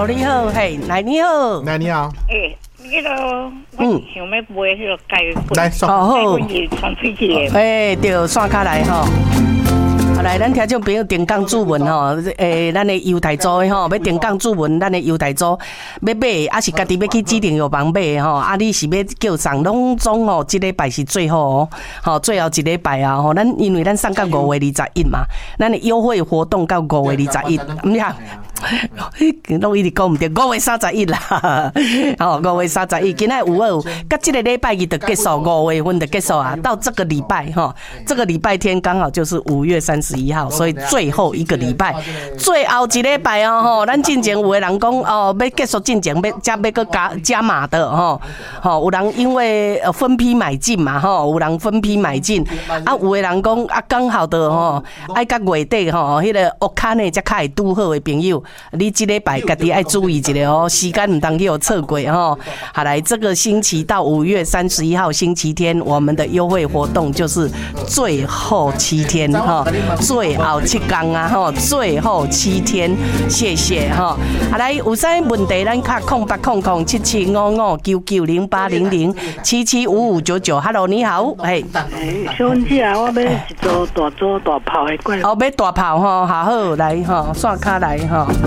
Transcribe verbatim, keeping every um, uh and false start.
Hello， 你好，嘿，来你好， 来你好， 诶，迄个我想要买迄个钙粉， 来说， 哦好， 传出去的， 诶，对，线卡来吼。好来，咱听众朋友定岗注文吼，诶，咱的犹太州的吼，要定岗注文，咱的犹太州要买，还是家己要去指定药房买吼？啊，你是要叫上拢总吼，这礼拜是最后哦，吼，最后一礼拜啊吼，咱因为咱上到五月二十一嘛，咱的优惠活动到五月二十一，唔呀，拢一直讲唔对，五月三十一啦，吼，五月三十一，今仔有二，甲这个礼拜二就结束，五月份就结束啊，到这个礼拜吼，这个礼拜天刚好就是五月三十一号，所以最后一个礼拜，最后一礼拜哦吼，咱进前有的人讲哦，要结束进前要加要个加加码的吼，吼有人因为分批买进嘛吼，有人分批买进，啊有的人讲啊刚好的吼，爱到月底吼，迄个乌卡呢才较会拄好的朋友，你这礼拜家己爱注意一下哦，时间唔当去有错过吼。好来，这个星期到五月三十一号星期天，我们的优惠活动就是最后七天哈。最后七天啊吼，最后七天，谢谢哈。啊来，有啥问题咱卡空八空空七七五五九九零八零零七七五五九九。Hello， 你好，嘿。 小文姐啊，我要一组大组大炮的怪。 哦，要大炮吼，好好来吼，刷卡来吼。